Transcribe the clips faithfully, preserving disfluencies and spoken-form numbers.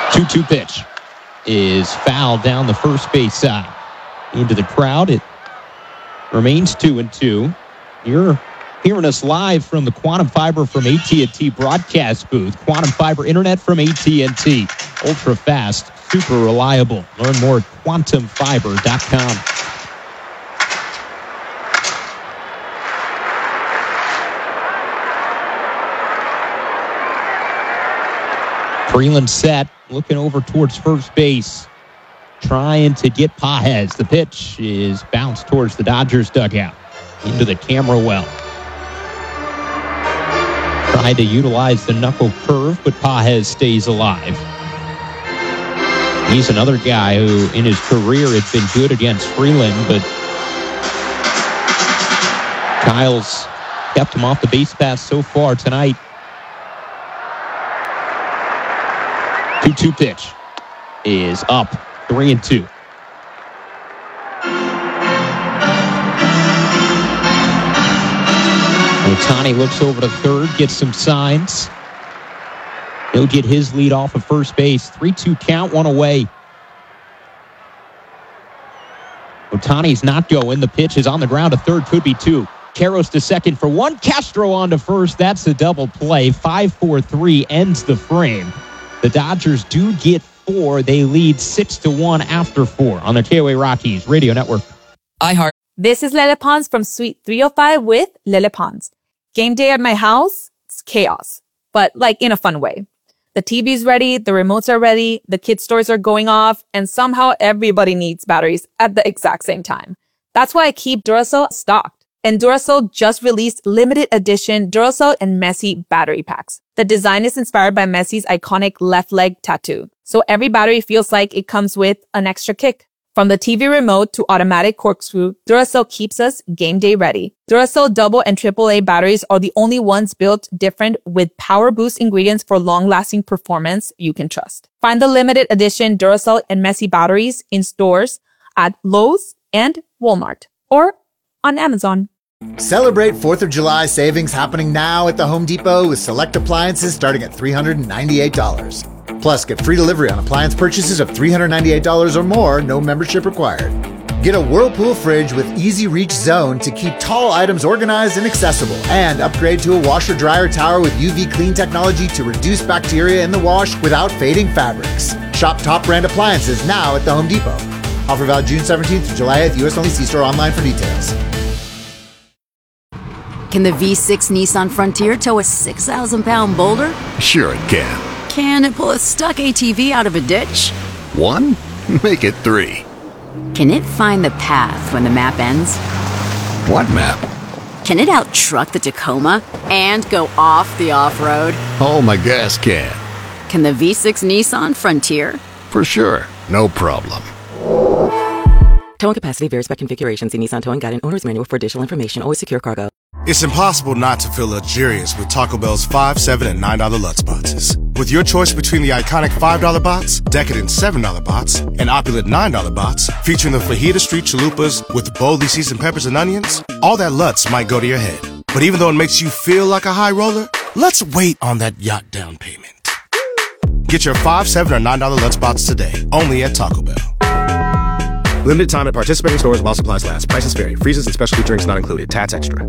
two two pitch is fouled down the first base side. Into the crowd, it remains two and two. You're hearing us live from the Quantum Fiber from A T and T broadcast booth. Quantum Fiber Internet from A T and T. Ultra fast, super reliable. Learn more at quantum fiber dot com. Freeland set, looking over towards first base, trying to get Pages. The pitch is bounced towards the Dodgers dugout, into the camera well. Tried to utilize the knuckle curve, but Pages stays alive. He's another guy who, in his career, had been good against Freeland, but Kyle's kept him off the base pass so far tonight. two two pitch is up, three and two. Ohtani looks over to third, gets some signs. He'll get his lead off of first base. three two count, one away. Ohtani's not going. The pitch is on the ground to third, could be two. Karros to second for one. Castro on to first. That's a double play. five four three ends the frame. The Dodgers do get four. They lead six to one after four on the K O A Rockies Radio Network. iHeart. This is Lele Pons from Suite three oh five with Lele Pons. Game day at my house, it's chaos, but like in a fun way. The T V's ready, the remotes are ready, the kids' stores are going off, and somehow everybody needs batteries at the exact same time. That's why I keep Duracell stocked. And Duracell just released limited edition Duracell and Messi battery packs. The design is inspired by Messi's iconic left leg tattoo. So every battery feels like it comes with an extra kick. From the T V remote to automatic corkscrew, Duracell keeps us game day ready. Duracell double and triple A batteries are the only ones built different with power boost ingredients for long-lasting performance you can trust. Find the limited edition Duracell and Messi batteries in stores at Lowe's and Walmart or on Amazon. Celebrate fourth of July savings happening now at the Home Depot with select appliances starting at three hundred ninety-eight dollars. Plus, get free delivery on appliance purchases of three hundred ninety-eight dollars or more, no membership required. Get a Whirlpool fridge with Easy Reach Zone to keep tall items organized and accessible. And upgrade to a washer-dryer tower with U V clean technology to reduce bacteria in the wash without fading fabrics. Shop top brand appliances now at the Home Depot. Offer valid June seventeenth to July eighth, U S only. See store online for details. Can the V six Nissan Frontier tow a six thousand pound boulder? Sure it can. Can it pull a stuck A T V out of a ditch? One? Make it three. Can it find the path when the map ends? What map? Can it out-truck the Tacoma and go off the off-road? Oh, my gas can. Can the V six Nissan Frontier? For sure. No problem. Towing capacity varies by configuration. See Nissan Towing Guide and Owner's Manual for additional information. Always secure cargo. It's impossible not to feel luxurious with Taco Bell's five, seven, and nine dollar Lutz boxes. With your choice between the iconic five dollar bots, decadent seven dollar bots, and opulent nine dollar bots, featuring the Fajita Street Chalupas with boldly seasoned peppers and onions, all that Lutz might go to your head. But even though it makes you feel like a high roller, let's wait on that yacht down payment. Get your five, seven, or nine dollar Lutz bots today, only at Taco Bell. Limited time at participating stores while supplies last. Prices vary. Freezes and specialty drinks not included. Tats extra.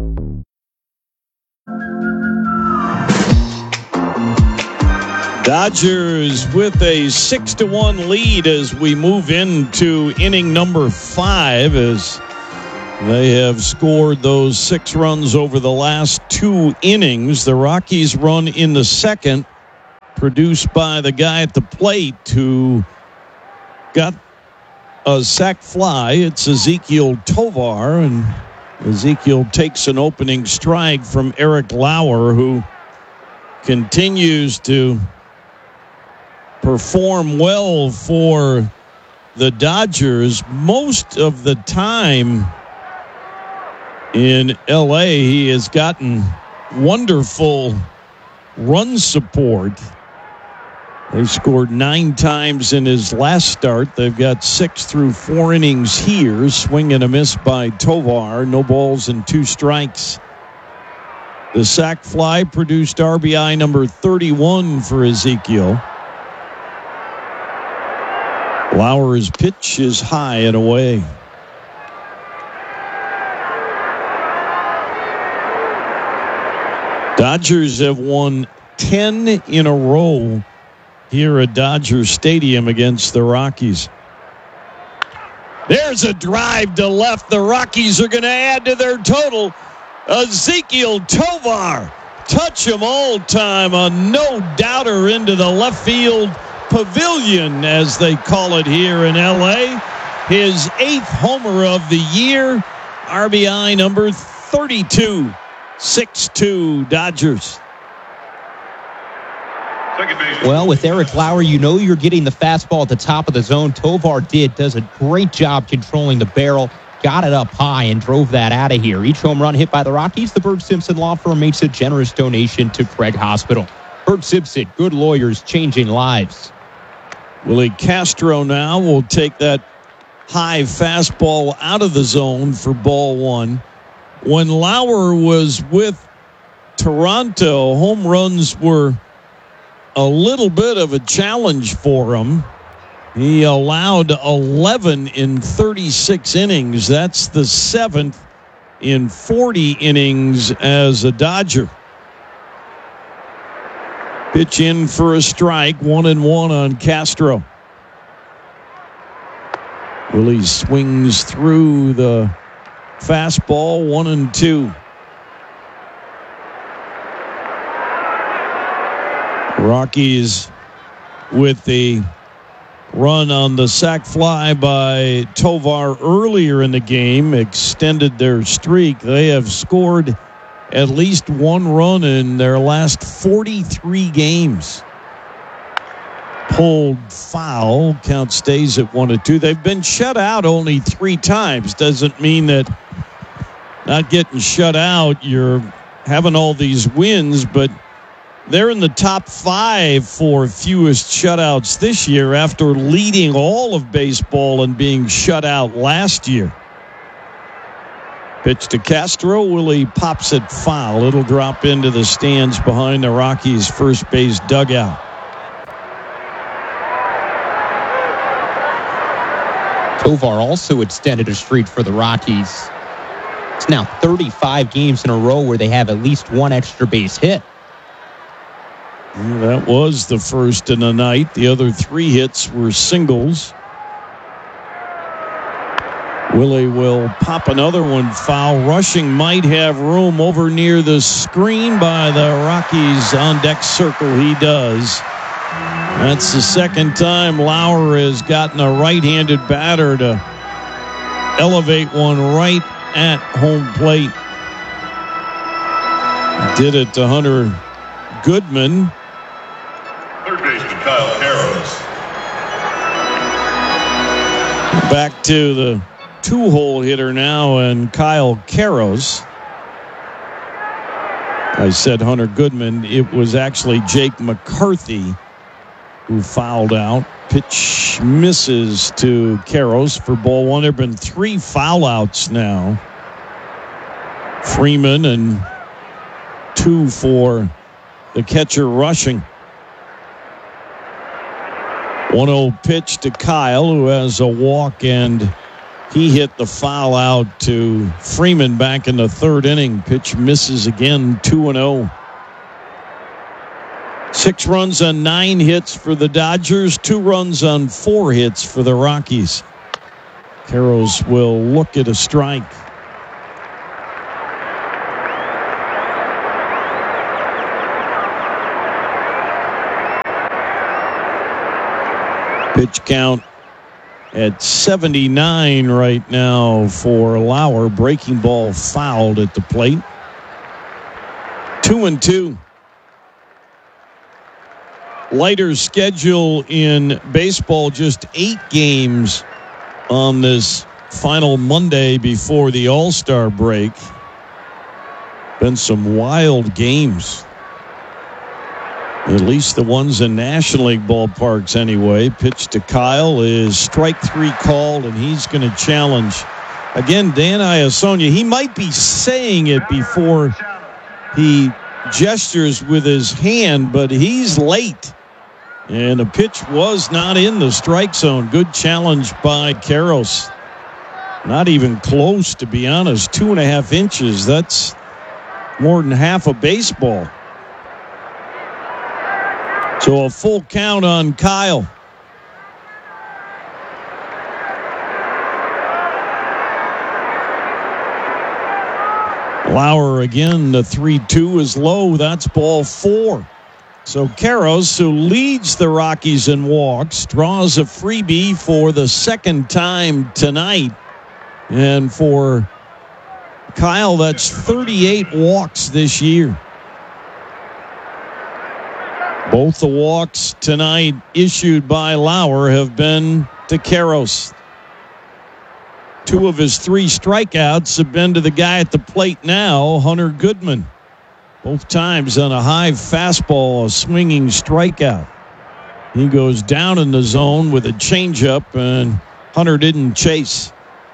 Dodgers with a six to one lead as we move into inning number five, as they have scored those six runs over the last two innings. The Rockies run in the second, produced by the guy at the plate who got a sac fly. It's Ezequiel Tovar, and Ezekiel takes an opening strike from Eric Lauer, who continues to perform well for the Dodgers. Most of the time in L A, he has gotten wonderful run support. They scored nine times in his last start. They've got six through four innings here. Swing and a miss by Tovar. No balls and two strikes. The sac fly produced R B I number thirty-one for Ezekiel. Lauer's pitch is high and away. Dodgers have won ten in a row here at Dodger Stadium against the Rockies. There's a drive to left. The Rockies are going to add to their total. Ezequiel Tovar, touch 'em all time, a no-doubter into the left field pavilion, as they call it here in L A. His eighth homer of the year, R B I number thirty-two. six two Dodgers. Well, with Eric Lauer, you know you're getting the fastball at the top of the zone. Tovar did, does a great job controlling the barrel, got it up high, and drove that out of here. Each home run hit by the Rockies, the Bird Simpson Law Firm makes a generous donation to Craig Hospital. Bird Simpson, good lawyers, changing lives. Willie Castro now will take that high fastball out of the zone for ball one. When Lauer was with Toronto, home runs were a little bit of a challenge for him. He allowed eleven in thirty-six innings. That's the seventh in forty innings as a Dodger. Pitch in for a strike, one and one on Castro. Willie swings through the fastball, one and two. Rockies with the run on the sac fly by Tovar earlier in the game extended their streak. They have scored at least one run in their last forty-three games. Pulled foul. Count stays at one and two. They've been shut out only three times. Doesn't mean that not getting shut out, you're having all these wins, but they're in the top five for fewest shutouts this year after leading all of baseball and being shut out last year. Pitch to Castro. Willie pops it foul. It'll drop into the stands behind the Rockies' first base dugout. Tovar also extended a streak for the Rockies. It's now thirty-five games in a row where they have at least one extra base hit. That was the first in the night. The other three hits were singles. Willie will pop another one foul. Rushing might have room over near the screen by the Rockies on deck circle. He does. That's the second time Lauer has gotten a right-handed batter to elevate one right at home plate. Did it to Hunter Goodman. Third baseman Kyle Karros. Back to the two-hole hitter now, and Kyle Karros. I said Hunter Goodman. It was actually Jake McCarthy who fouled out. Pitch misses to Karros for ball one. There have been three foul outs now. Freeman and two for the catcher Rushing. one oh pitch to Kyle, who has a walk, and he hit the foul out to Freeman back in the third inning. Pitch misses again, two and oh. Six runs on nine hits for the Dodgers, two runs on four hits for the Rockies. Karros will look at a strike. Pitch count at seventy-nine right now for Lauer. Breaking ball fouled at the plate. Two and two. Lighter schedule in baseball, just eight games on this final Monday before the All-Star break. Been some wild games. At least the ones in National League ballparks anyway. Pitch to Kyle is strike three called, and he's going to challenge. Again, Dan Iasonia, he might be saying it before he gestures with his hand, but he's late. And the pitch was not in the strike zone. Good challenge by Karros. Not even close, to be honest. Two and a half inches. That's more than half a baseball. So a full count on Kyle. Lauer again, the three two is low. That's ball four. So Karros, who leads the Rockies in walks, draws a freebie for the second time tonight. And for Kyle, that's thirty-eight walks this year. Both the walks tonight issued by Lauer have been to Karros. Two of his three strikeouts have been to the guy at the plate now, Hunter Goodman. Both times on a high fastball, a swinging strikeout. He goes down in the zone with a changeup, and Hunter didn't chase.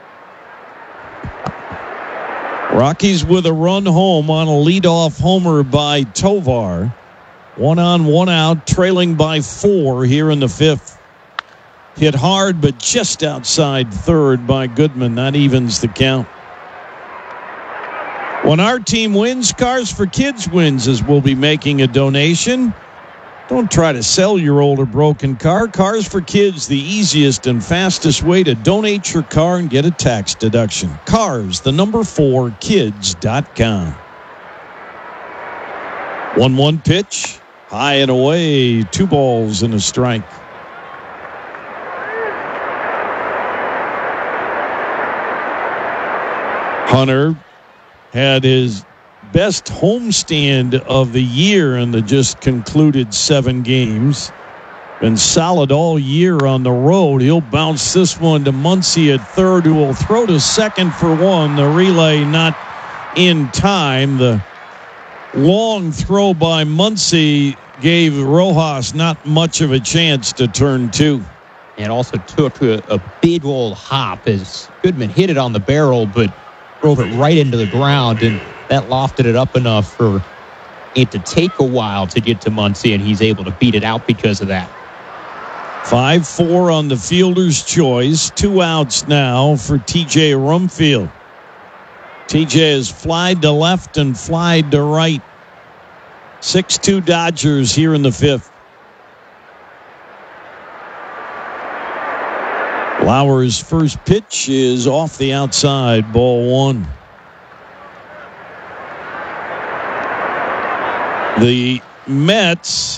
Rockies with a run home on a leadoff homer by Tovar. One on, one out, trailing by four here in the fifth. Hit hard, but just outside third by Goodman. That evens the count. When our team wins, Cars for Kids wins, as we'll be making a donation. Don't try to sell your old or broken car. Cars for Kids, the easiest and fastest way to donate your car and get a tax deduction. Cars, the number four, kids dot com. one one pitch, high and away, two balls and a strike. Hunter had his best homestand of the year in the just concluded seven games. Been solid all year on the road. He'll bounce this one to Muncy at third, who will throw to second for one. The relay not in time. The long throw by Muncy gave Rojas not much of a chance to turn two. And also took a, a big old hop as Goodman hit it on the barrel, but drove it right into the ground, and that lofted it up enough for it to take a while to get to Muncy, and he's able to beat it out because of that. five four on the fielder's choice. Two outs now for T J Rumfield. T J has flied to left and flied to right. six two Dodgers here in the fifth. Lauer's first pitch is off the outside, ball one. The Mets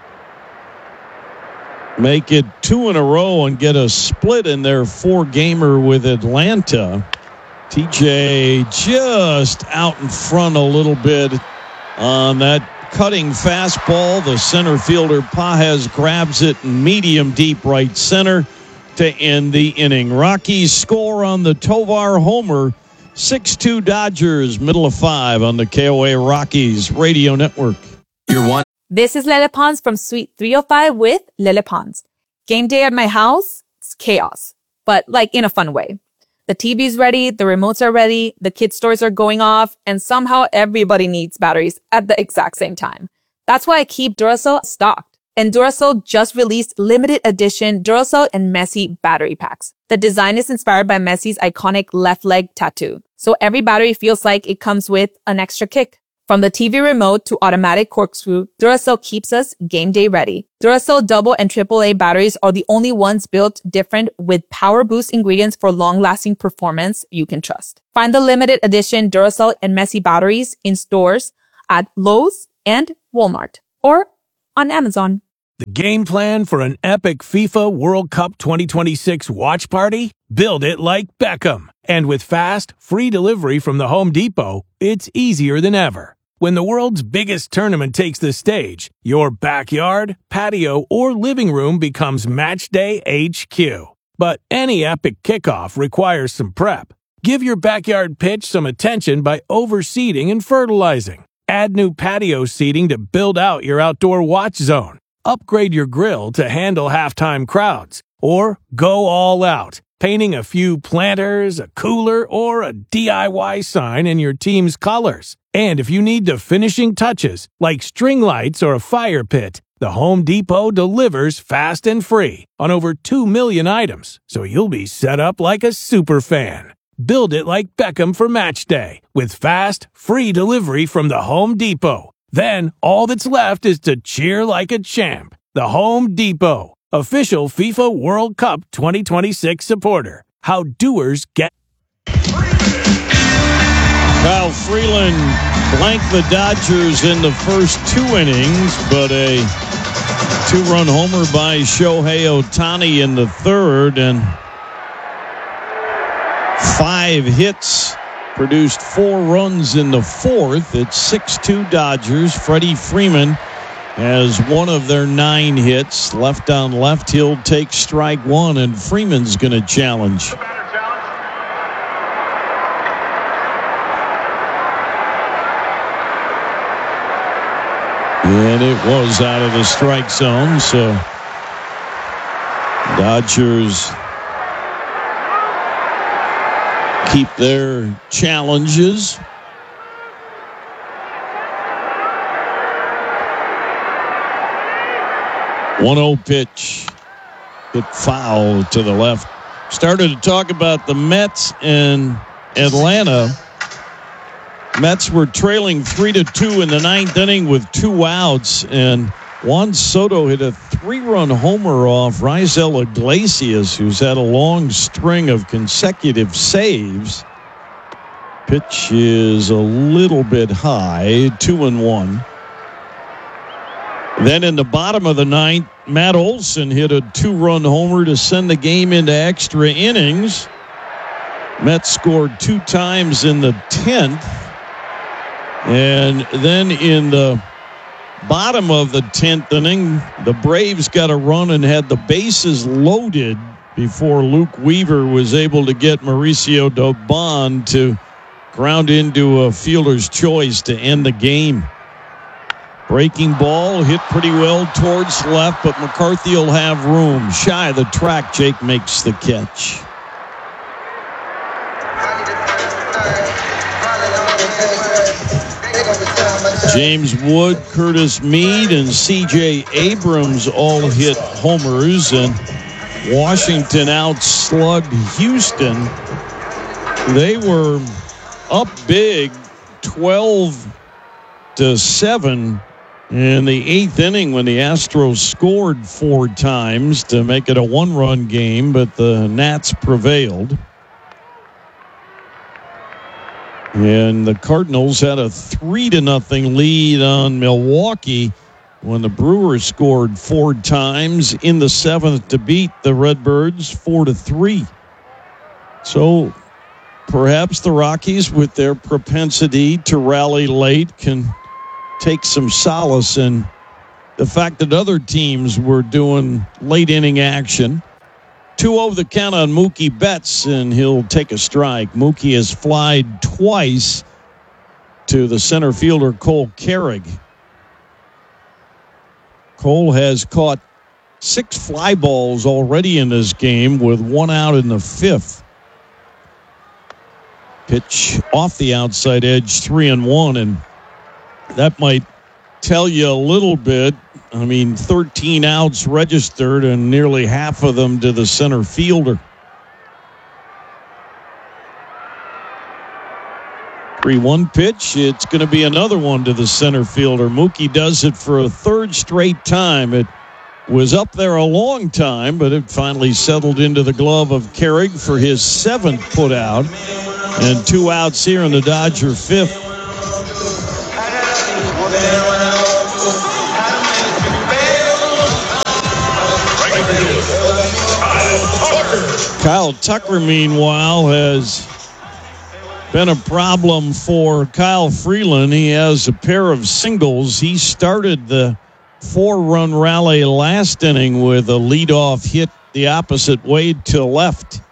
make it two in a row and get a split in their four-gamer with Atlanta. T J just out in front a little bit on that cutting fastball. The center fielder Pages grabs it in medium deep right center to end the inning. Rockies score on the Tovar homer. six two Dodgers, middle of five on the K O A Rockies Radio Network. You're one. This is Lele Pons from Suite three oh five with Lele Pons. Game day at my house, it's chaos, but like in a fun way. The T V's ready, the remotes are ready, the kids' toys are going off, and somehow everybody needs batteries at the exact same time. That's why I keep Duracell stocked. And Duracell just released limited edition Duracell and Messi battery packs. The design is inspired by Messi's iconic left leg tattoo. So every battery feels like it comes with an extra kick. From the T V remote to automatic corkscrew, Duracell keeps us game day ready. Duracell double and triple A batteries are the only ones built different with power boost ingredients for long-lasting performance you can trust. Find the limited edition Duracell and Messi batteries in stores at Lowe's and Walmart or on Amazon. The game plan for an epic FIFA World Cup twenty twenty-six watch party? Build it like Beckham. And with fast, free delivery from the Home Depot, it's easier than ever. When the world's biggest tournament takes the stage, your backyard, patio, or living room becomes Matchday H Q. But any epic kickoff requires some prep. Give your backyard pitch some attention by overseeding and fertilizing. Add new patio seating to build out your outdoor watch zone. Upgrade your grill to handle halftime crowds. Or go all out, painting a few planters, a cooler, or a D I Y sign in your team's colors. And if you need the finishing touches, like string lights or a fire pit, The Home Depot delivers fast and free on over two million items, so you'll be set up like a super fan. Build it like Beckham for match day with fast, free delivery from the Home Depot. Then all that's left is to cheer like a champ. The Home Depot, official FIFA World Cup twenty twenty-six supporter. How doers get... Kyle Freeland blanked the Dodgers in the first two innings, but a two-run homer by Shohei Ohtani in the third, and five hits produced four runs in the fourth. It's six two Dodgers. Freddie Freeman has one of their nine hits. Left on left, he'll take strike one, and Freeman's going to challenge. And it was out of the strike zone, so Dodgers keep their challenges. one oh pitch. Hit foul to the left. Started to talk about the Mets and Atlanta. Mets were trailing three to two in the ninth inning with two outs, and Juan Soto hit a three-run homer off Raisel Iglesias, who's had a long string of consecutive saves. Pitch is a little bit high, two and one. Then in the bottom of the ninth, Matt Olson hit a two-run homer to send the game into extra innings. Mets scored two times in the tenth. And then in the bottom of the tenth inning, the Braves got a run and had the bases loaded before Luke Weaver was able to get Mauricio Dubon to ground into a fielder's choice to end the game. Breaking ball hit pretty well towards left, but McCarthy will have room. Shy of the track, Jake makes the catch. James Wood, Curtis Mead, and C J Abrams all hit homers, and Washington outslugged Houston. They were up big, twelve to seven in the eighth inning when the Astros scored four times to make it a one-run game, but the Nats prevailed. And the Cardinals had a three to nothing lead on Milwaukee when the Brewers scored four times in the seventh to beat the Redbirds four to three. So perhaps the Rockies, with their propensity to rally late, can take some solace in the fact that other teams were doing late inning action. two oh the count on Mookie Betts, and he'll take a strike. Mookie has flied twice to the center fielder Cole Carrig. Cole has caught six fly balls already in this game with one out in the fifth. Pitch off the outside edge, three and one, and that might tell you a little bit. I mean, thirteen outs registered and nearly half of them to the center fielder. three one pitch. It's going to be another one to the center fielder. Mookie does it for a third straight time. It was up there a long time, but it finally settled into the glove of Carrig for his seventh put out. And two outs here in the Dodger fifth. Kyle Tucker, meanwhile, has been a problem for Kyle Freeland. He has a pair of singles. He started the four-run rally last inning with a leadoff hit the opposite way to left.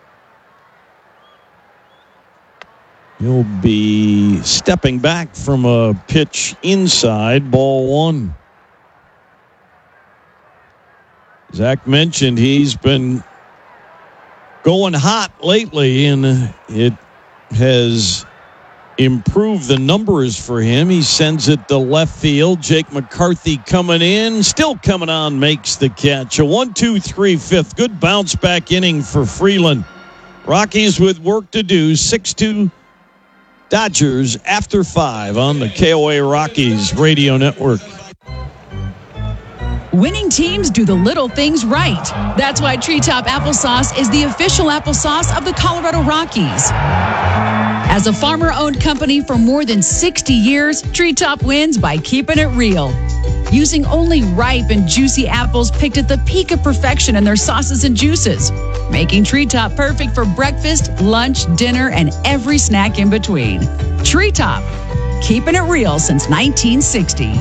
He'll be stepping back from a pitch inside, ball one. Zach mentioned he's been going hot lately, and it has improve the numbers for him. He sends it to left field. Jake McCarthy coming in, still coming on, makes the catch. A one two three fifth. Good bounce back inning for Freeland. Rockies with work to do. six two Dodgers after five on the K O A Rockies radio network. Winning teams do the little things right. That's why Treetop Applesauce is the official applesauce of the Colorado Rockies. As a farmer-owned company for more than sixty years, Treetop wins by keeping it real. Using only ripe and juicy apples picked at the peak of perfection in their sauces and juices, making Treetop perfect for breakfast, lunch, dinner, and every snack in between. Treetop, keeping it real since nineteen sixty.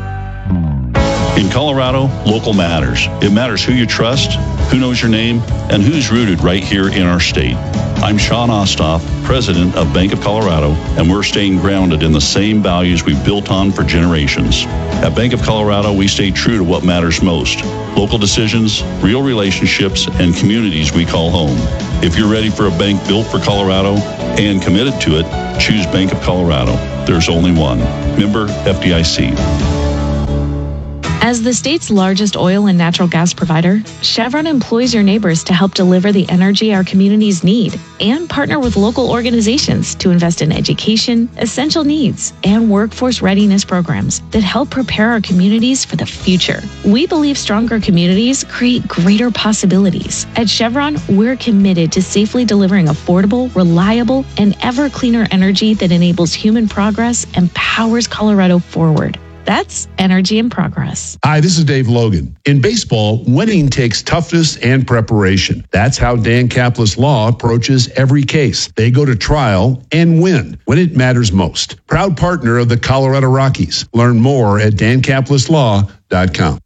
In Colorado, local matters. It matters who you trust, who knows your name, and who's rooted right here in our state. I'm Sean Ostoff, president of Bank of Colorado, and we're staying grounded in the same values we've built on for generations. At Bank of Colorado, we stay true to what matters most: local decisions, real relationships, and communities we call home. If you're ready for a bank built for Colorado and committed to it, choose Bank of Colorado. There's only one. Member F D I C. As the state's largest oil and natural gas provider, Chevron employs your neighbors to help deliver the energy our communities need and partner with local organizations to invest in education, essential needs, and workforce readiness programs that help prepare our communities for the future. We believe stronger communities create greater possibilities. At Chevron, we're committed to safely delivering affordable, reliable, and ever cleaner energy that enables human progress and powers Colorado forward. That's Energy in Progress. Hi, this is Dave Logan. In baseball, winning takes toughness and preparation. That's how Dan Caplis Law approaches every case. They go to trial and win when it matters most. Proud partner of the Colorado Rockies. Learn more at dan caplis law dot com.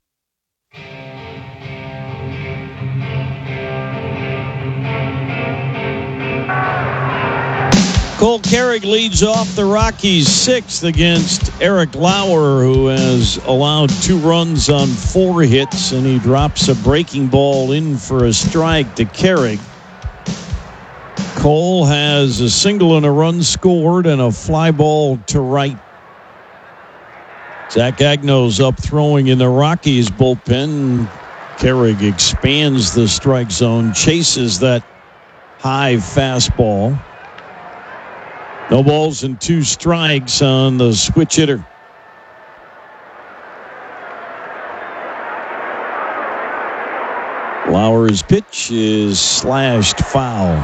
Cole Carrig leads off the Rockies' sixth against Eric Lauer, who has allowed two runs on four hits, and he drops a breaking ball in for a strike to Carrig. Cole has a single and a run scored and a fly ball to right. Zach Agno's up throwing in the Rockies bullpen. Carrig expands the strike zone, chases that high fastball. No balls and two strikes on the switch hitter. Lauer's pitch is slashed foul.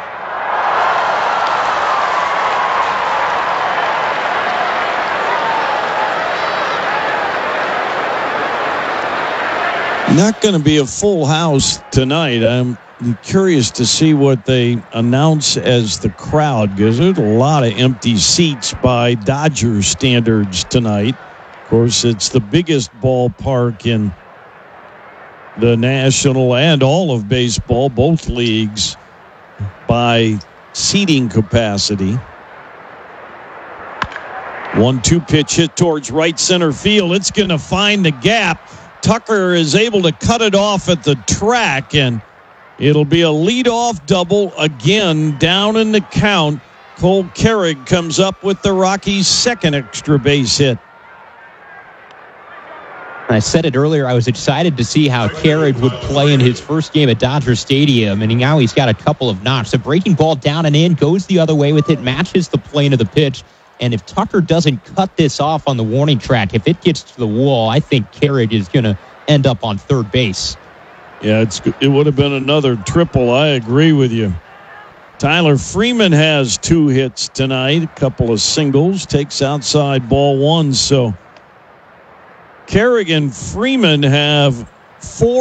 Not going to be a full house tonight. I'm curious to see what they announce as the crowd, because there's a lot of empty seats by Dodger standards tonight. Of course, it's the biggest ballpark in the National and all of baseball, both leagues, by seating capacity. one two pitch hit towards right center field. It's going to find the gap. Tucker is able to cut it off at the track, and it'll be a leadoff double again down in the count. Cole Carrig comes up with the Rockies' second extra base hit. I said it earlier, I was excited to see how Carrig would play in his first game at Dodger Stadium, and now he's got a couple of knocks. The breaking ball down and in, goes the other way with it, matches the plane of the pitch. And if Tucker doesn't cut this off on the warning track, if it gets to the wall, I think Carrig is going to end up on third base. Yeah, it's it would have been another triple. I agree with you. Tyler Freeman has two hits tonight, a couple of singles, takes outside ball one. So Carrig and Freeman have four